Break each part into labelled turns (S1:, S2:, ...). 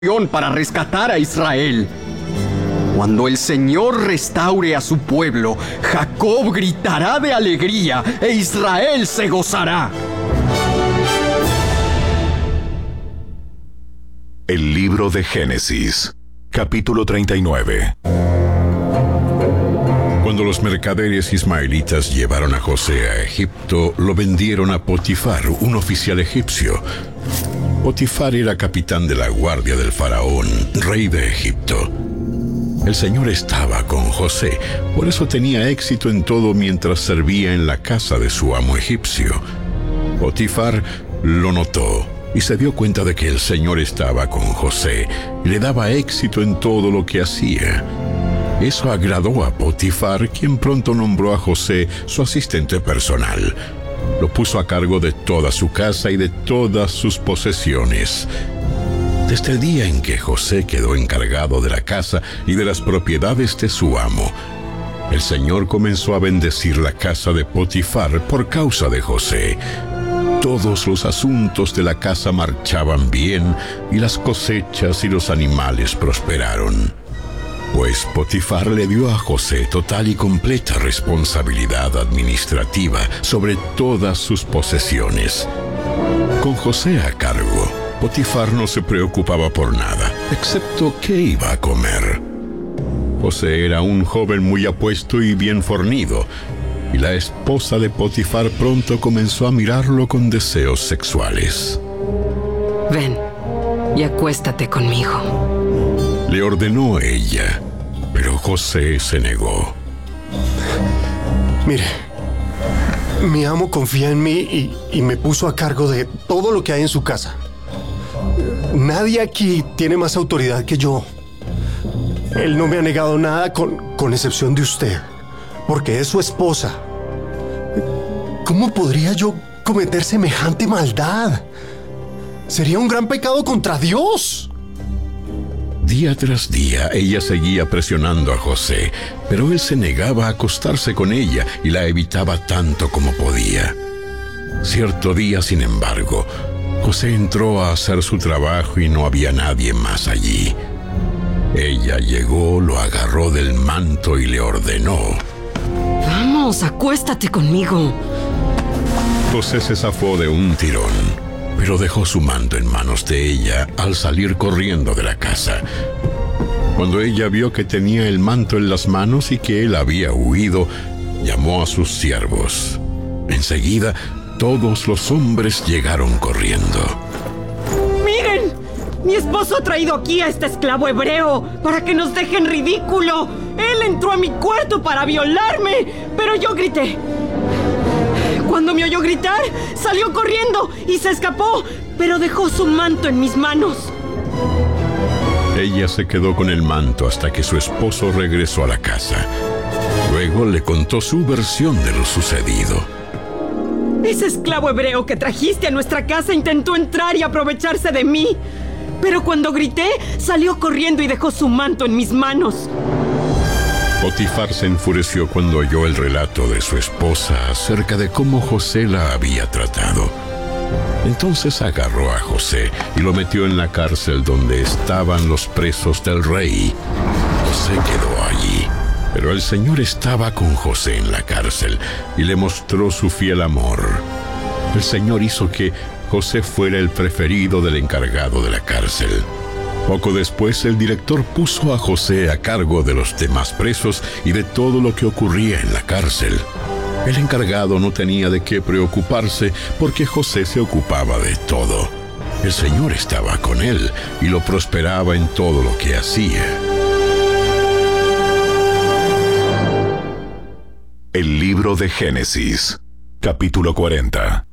S1: para rescatar a Israel. Cuando el Señor restaure a su pueblo, Jacob gritará de alegría e Israel se gozará.
S2: El libro de Génesis, capítulo 39. Cuando los mercaderes ismaelitas llevaron a José a Egipto, lo vendieron a Potifar, un oficial egipcio. Potifar era capitán de la guardia del faraón, rey de Egipto. El Señor estaba con José, por eso tenía éxito en todo mientras servía en la casa de su amo egipcio. Potifar lo notó y se dio cuenta de que el Señor estaba con José y le daba éxito en todo lo que hacía. Eso agradó a Potifar, quien pronto nombró a José su asistente personal. Lo puso a cargo de toda su casa y de todas sus posesiones. Desde el día en que José quedó encargado de la casa y de las propiedades de su amo, el Señor comenzó a bendecir la casa de Potifar por causa de José. Todos los asuntos de la casa marchaban bien y las cosechas y los animales prosperaron. Pues Potifar le dio a José total y completa responsabilidad administrativa sobre todas sus posesiones. Con José a cargo, Potifar no se preocupaba por nada, excepto qué iba a comer. José era un joven muy apuesto y bien fornido, y la esposa de Potifar pronto comenzó a mirarlo con deseos sexuales.
S3: Ven y acuéstate conmigo,
S2: le ordenó ella, pero José se negó.
S4: Mire, mi amo confía en mí y me puso a cargo de todo lo que hay en su casa. Nadie aquí tiene más autoridad que yo. Él no me ha negado nada con excepción de usted, porque es su esposa. ¿Cómo podría yo cometer semejante maldad? Sería un gran pecado contra Dios.
S2: Día tras día, ella seguía presionando a José, pero él se negaba a acostarse con ella y la evitaba tanto como podía. Cierto día, sin embargo, José entró a hacer su trabajo y no había nadie más allí. Ella llegó, lo agarró del manto y le ordenó:
S3: Vamos, acuéstate conmigo.
S2: José se zafó de un tirón, pero dejó su manto en manos de ella al salir corriendo de la casa. Cuando ella vio que tenía el manto en las manos y que él había huido, llamó a sus siervos. Enseguida, todos los hombres llegaron corriendo.
S3: ¡Miren! Mi esposo ha traído aquí a este esclavo hebreo para que nos deje en ridículo. Él entró a mi cuarto para violarme, pero yo grité. Cuando me oyó gritar, salió corriendo y se escapó, pero dejó su manto en mis manos.
S2: Ella se quedó con el manto hasta que su esposo regresó a la casa. Luego le contó su versión de lo sucedido.
S3: Ese esclavo hebreo que trajiste a nuestra casa intentó entrar y aprovecharse de mí, pero cuando grité, salió corriendo y dejó su manto en mis manos.
S2: Potifar se enfureció cuando oyó el relato de su esposa acerca de cómo José la había tratado. Entonces agarró a José y lo metió en la cárcel donde estaban los presos del rey. José quedó allí, pero el Señor estaba con José en la cárcel y le mostró su fiel amor. El Señor hizo que José fuera el preferido del encargado de la cárcel. Poco después, el director puso a José a cargo de los demás presos y de todo lo que ocurría en la cárcel. El encargado no tenía de qué preocuparse porque José se ocupaba de todo. El Señor estaba con él y lo prosperaba en todo lo que hacía.
S5: El libro de Génesis, capítulo 40.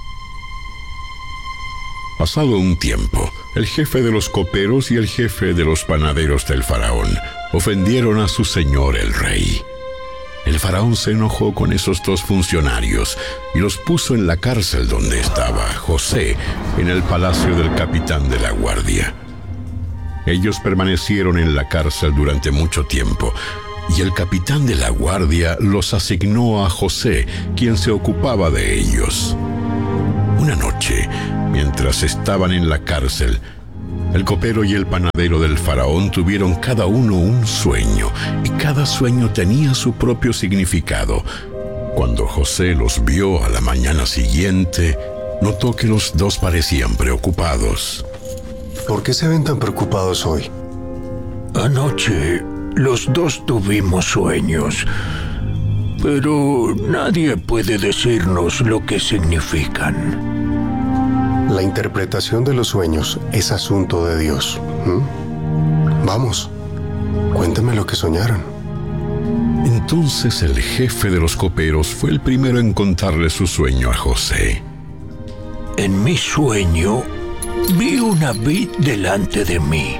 S2: Pasado un tiempo, el jefe de los coperos y el jefe de los panaderos del faraón ofendieron a su señor el rey. El faraón se enojó con esos dos funcionarios y los puso en la cárcel donde estaba José, en el palacio del capitán de la guardia. Ellos permanecieron en la cárcel durante mucho tiempo, y el capitán de la guardia los asignó a José, quien se ocupaba de ellos. Una noche, mientras estaban en la cárcel, El copero y el panadero del faraón tuvieron cada uno un sueño, y cada sueño tenía su propio significado. Cuando José los vio a la mañana siguiente, notó que los dos parecían preocupados.
S4: ¿Por qué se ven tan preocupados hoy?
S6: Anoche los dos tuvimos sueños, pero nadie puede decirnos lo que significan.
S4: La interpretación de los sueños es asunto de Dios. Vamos, cuénteme lo que soñaron.
S2: Entonces el jefe de los coperos fue el primero en contarle su sueño a José.
S6: En mi sueño vi una vid delante de mí.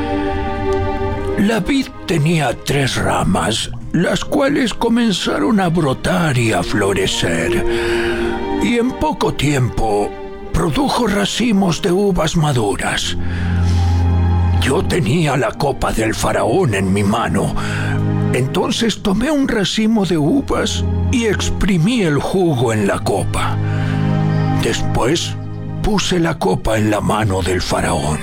S6: La vid tenía 3 ramas, las cuales comenzaron a brotar y a florecer, y en poco tiempo produjo racimos de uvas maduras. Yo tenía la copa del faraón en mi mano. Entonces tomé un racimo de uvas y exprimí el jugo en la copa. Después puse la copa en la mano del faraón.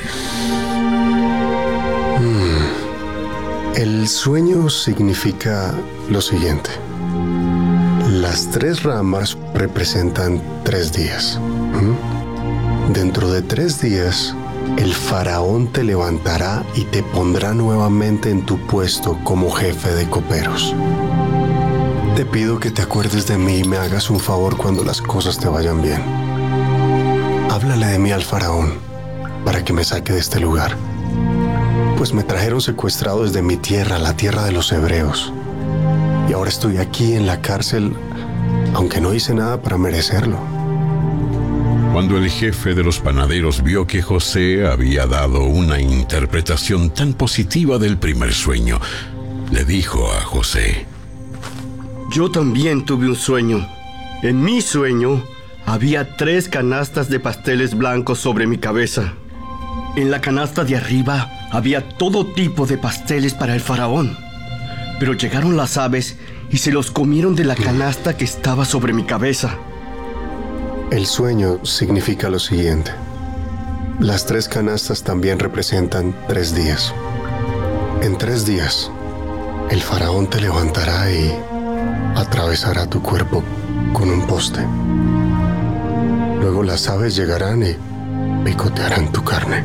S4: El sueño significa lo siguiente. Las 3 ramas representan 3 días. Dentro de 3 días, el faraón te levantará y te pondrá nuevamente en tu puesto como jefe de coperos. Te pido que te acuerdes de mí y me hagas un favor cuando las cosas te vayan bien. Háblale de mí al faraón para que me saque de este lugar, pues me trajeron secuestrado desde mi tierra, la tierra de los hebreos, y ahora estoy aquí en la cárcel, aunque no hice nada para merecerlo.
S2: Cuando el jefe de los panaderos vio que José había dado una interpretación tan positiva del primer sueño, le dijo a José:
S1: Yo también tuve un sueño. En mi sueño había 3 canastas de pasteles blancos sobre mi cabeza. En la canasta de arriba había todo tipo de pasteles para el faraón. Pero llegaron las aves y se los comieron de la canasta que estaba sobre mi cabeza.
S4: El sueño significa lo siguiente. Las 3 canastas también representan 3 días. En 3 días, el faraón te levantará y atravesará tu cuerpo con un poste. Luego las aves llegarán y picotearán tu carne.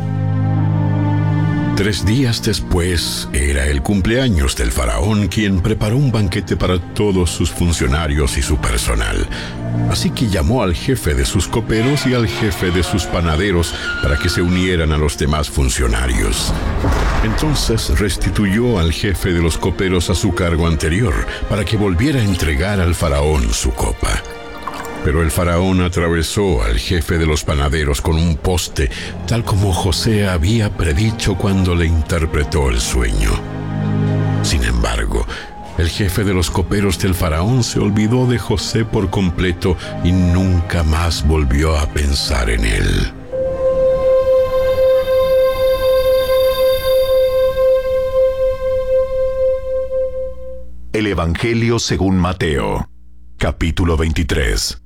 S2: 3 días después era el cumpleaños del faraón, quien preparó un banquete para todos sus funcionarios y su personal. Así que llamó al jefe de sus coperos y al jefe de sus panaderos para que se unieran a los demás funcionarios. Entonces restituyó al jefe de los coperos a su cargo anterior para que volviera a entregar al faraón su copa. Pero el faraón atravesó al jefe de los panaderos con un poste, tal como José había predicho cuando le interpretó el sueño. Sin embargo, el jefe de los coperos del faraón se olvidó de José por completo y nunca más volvió a pensar en él.
S5: El Evangelio según Mateo, capítulo 23.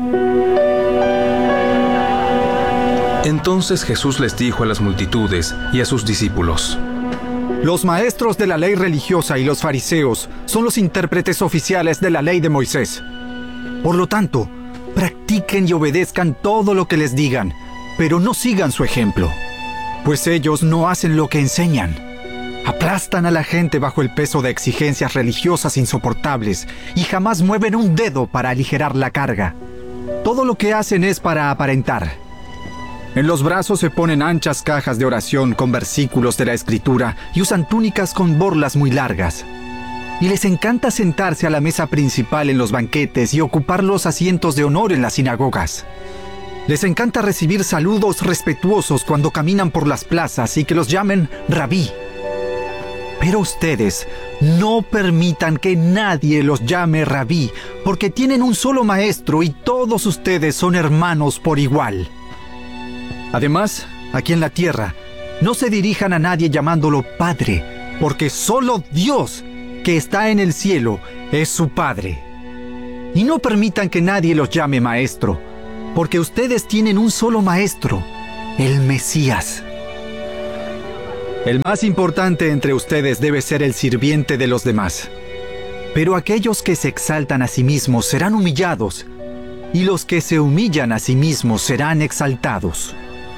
S7: Entonces Jesús les dijo a las multitudes y a sus discípulos:
S8: Los maestros de la ley religiosa y los fariseos son los intérpretes oficiales de la ley de Moisés. Por lo tanto, practiquen y obedezcan todo lo que les digan, pero no sigan su ejemplo, pues ellos no hacen lo que enseñan. Aplastan a la gente bajo el peso de exigencias religiosas insoportables y jamás mueven un dedo para aligerar la carga. Todo lo que hacen es para aparentar. En los brazos se ponen anchas cajas de oración con versículos de la Escritura y usan túnicas con borlas muy largas. Y les encanta sentarse a la mesa principal en los banquetes y ocupar los asientos de honor en las sinagogas. Les encanta recibir saludos respetuosos cuando caminan por las plazas y que los llamen rabí. Pero ustedes no permitan que nadie los llame rabí, porque tienen un solo maestro y todos ustedes son hermanos por igual. Además, aquí en la tierra, no se dirijan a nadie llamándolo Padre, porque solo Dios, que está en el cielo, es su Padre. Y no permitan que nadie los llame Maestro, porque ustedes tienen un solo Maestro, el Mesías. El más importante entre ustedes debe ser el sirviente de los demás. Pero aquellos que se exaltan a sí mismos serán humillados, y los que se humillan a sí mismos serán exaltados.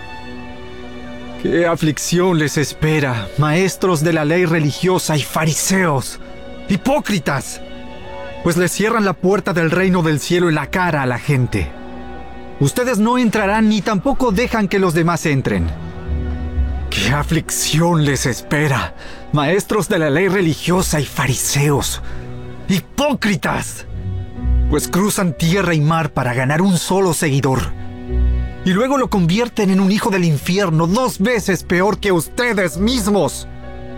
S8: ¡Qué aflicción les espera, maestros de la ley religiosa y fariseos! ¡Hipócritas! Pues les cierran la puerta del reino del cielo en la cara a la gente. Ustedes no entrarán ni tampoco dejan que los demás entren. ¡Qué aflicción les espera, maestros de la ley religiosa y fariseos! ¡Hipócritas! Pues cruzan tierra y mar para ganar un solo seguidor. Y luego lo convierten en un hijo del infierno 2 veces peor que ustedes mismos.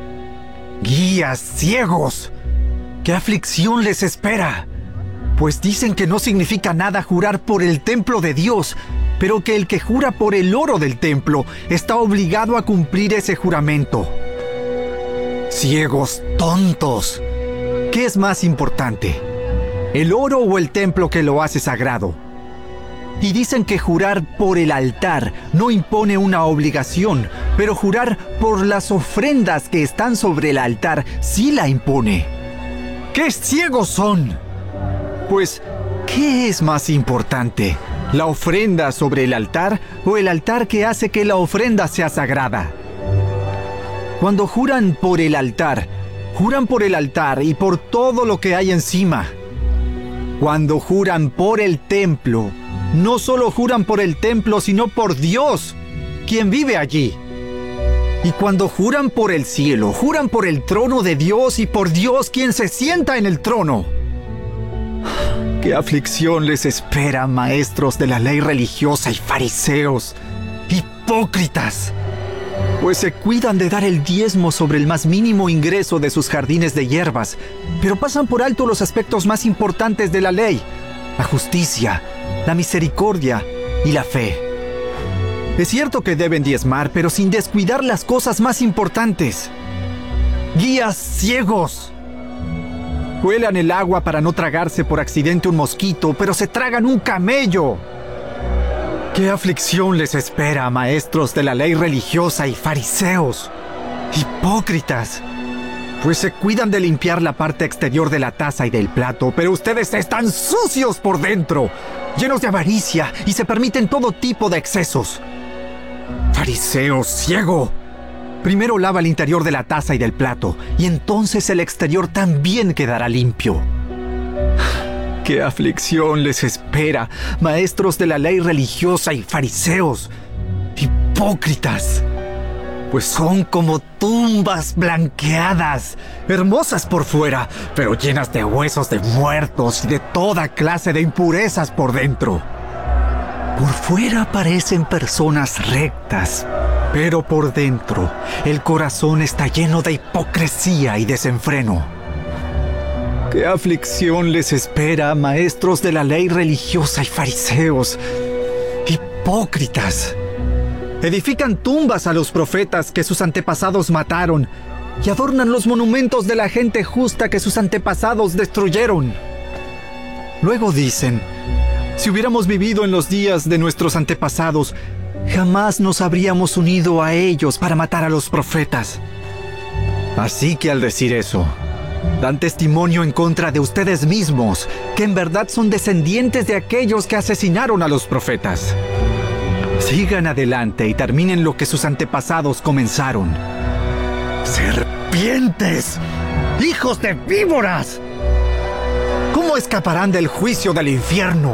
S8: ¡Guías ciegos! ¡Qué aflicción les espera! Pues dicen que no significa nada jurar por el templo de Dios, pero que el que jura por el oro del templo está obligado a cumplir ese juramento. ¡Ciegos tontos! ¿Qué es más importante? ¿El oro o el templo que lo hace sagrado? Y dicen que jurar por el altar no impone una obligación, pero jurar por las ofrendas que están sobre el altar sí la impone. ¡Qué ciegos son! Pues, ¿qué es más importante? ¿La ofrenda sobre el altar o el altar que hace que la ofrenda sea sagrada? Cuando juran por el altar y por todo lo que hay encima. Cuando juran por el templo, no solo juran por el templo, sino por Dios, quien vive allí. Y cuando juran por el cielo, juran por el trono de Dios y por Dios, quien se sienta en el trono. ¡Qué aflicción les espera, maestros de la ley religiosa y fariseos! ¡Hipócritas! Pues se cuidan de dar el diezmo sobre el más mínimo ingreso de sus jardines de hierbas, pero pasan por alto los aspectos más importantes de la ley: la justicia, la misericordia y la fe. Es cierto que deben diezmar, pero sin descuidar las cosas más importantes. ¡Guías ciegos! Cuelan el agua para no tragarse por accidente un mosquito, pero se tragan un camello. ¡Qué aflicción les espera, maestros de la ley religiosa y fariseos! ¡Hipócritas! Pues se cuidan de limpiar la parte exterior de la taza y del plato, pero ustedes están sucios por dentro, llenos de avaricia, y se permiten todo tipo de excesos. ¡Fariseo ciego! Primero lava el interior de la taza y del plato, y entonces el exterior también quedará limpio. ¡Qué aflicción les espera, maestros de la ley religiosa y fariseos! ¡Hipócritas! Pues son como tumbas blanqueadas, hermosas por fuera, pero llenas de huesos de muertos y de toda clase de impurezas por dentro. Por fuera parecen personas rectas, pero por dentro el corazón está lleno de hipocresía y desenfreno. ¡Qué aflicción les espera, maestros de la ley religiosa y fariseos! ¡Hipócritas! Edifican tumbas a los profetas que sus antepasados mataron y adornan los monumentos de la gente justa que sus antepasados destruyeron. Luego dicen: si hubiéramos vivido en los días de nuestros antepasados, jamás nos habríamos unido a ellos para matar a los profetas. Así que al decir eso, dan testimonio en contra de ustedes mismos, que en verdad son descendientes de aquellos que asesinaron a los profetas. Sigan adelante y terminen lo que sus antepasados comenzaron. ¡Serpientes! ¡Hijos de víboras! ¿Cómo escaparán del juicio del infierno?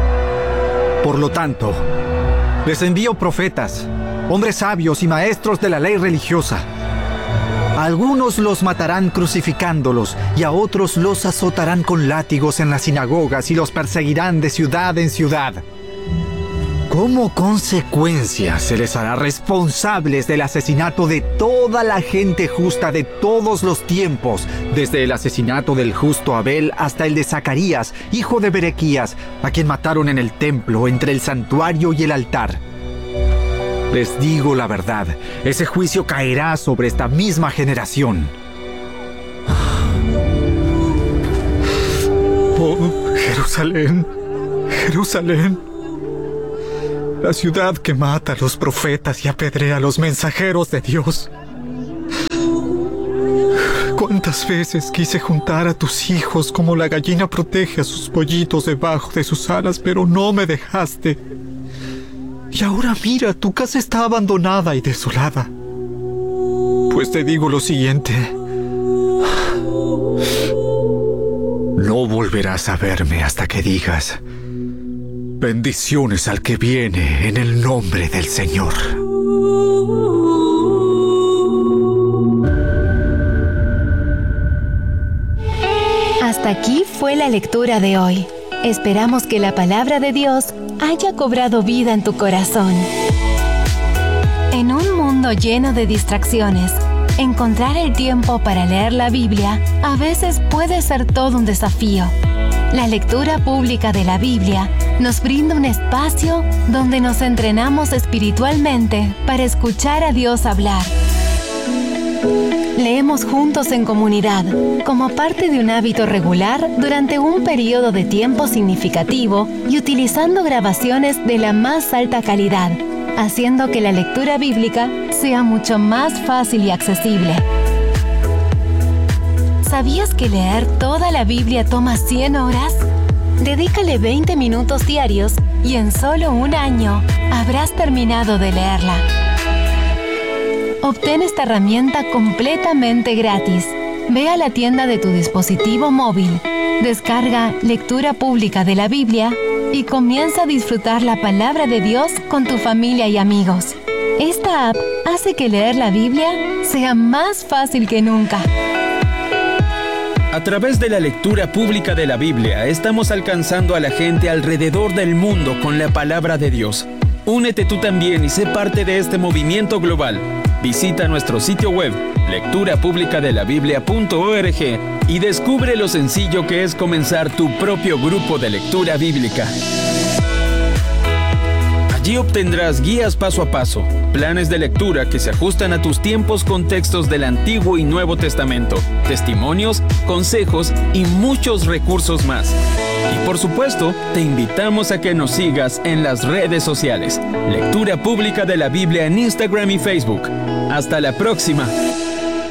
S8: Por lo tanto, les envío profetas, hombres sabios y maestros de la ley religiosa. A algunos los matarán crucificándolos y a otros los azotarán con látigos en las sinagogas y los perseguirán de ciudad en ciudad. Como consecuencia, se les hará responsables del asesinato de toda la gente justa de todos los tiempos, desde el asesinato del justo Abel hasta el de Zacarías, hijo de Berequías, a quien mataron en el templo, entre el santuario y el altar. Les digo la verdad, ese juicio caerá sobre esta misma generación. Oh, Jerusalén, Jerusalén, la ciudad que mata a los profetas y apedrea a los mensajeros de Dios. ¿Cuántas veces quise juntar a tus hijos como la gallina protege a sus pollitos debajo de sus alas, pero no me dejaste? Y ahora mira, tu casa está abandonada y desolada. Pues te digo lo siguiente. No volverás a verme hasta que digas: bendiciones al que viene en el nombre del Señor.
S9: Hasta aquí fue la lectura de hoy. Esperamos que la palabra de Dios haya cobrado vida en tu corazón. En un mundo lleno de distracciones, encontrar el tiempo para leer la Biblia a veces puede ser todo un desafío. La lectura pública de la Biblia nos brinda un espacio donde nos entrenamos espiritualmente para escuchar a Dios hablar. Leemos juntos en comunidad, como parte de un hábito regular durante un periodo de tiempo significativo y utilizando grabaciones de la más alta calidad, haciendo que la lectura bíblica sea mucho más fácil y accesible. ¿Sabías que leer toda la Biblia toma 100 horas? Dedícale 20 minutos diarios y en solo un año habrás terminado de leerla. Obtén esta herramienta completamente gratis. Ve a la tienda de tu dispositivo móvil, descarga Lectura Pública de la Biblia y comienza a disfrutar la palabra de Dios con tu familia y amigos. Esta app hace que leer la Biblia sea más fácil que nunca.
S10: A través de la lectura pública de la Biblia, estamos alcanzando a la gente alrededor del mundo con la palabra de Dios. Únete tú también y sé parte de este movimiento global. Visita nuestro sitio web, lecturapublicadelabiblia.org, y descubre lo sencillo que es comenzar tu propio grupo de lectura bíblica. Allí obtendrás guías paso a paso, planes de lectura que se ajustan a tus tiempos con textos del Antiguo y Nuevo Testamento, testimonios, consejos y muchos recursos más. Y por supuesto, te invitamos a que nos sigas en las redes sociales. Lectura Pública de la Biblia en Instagram y Facebook. ¡Hasta la próxima!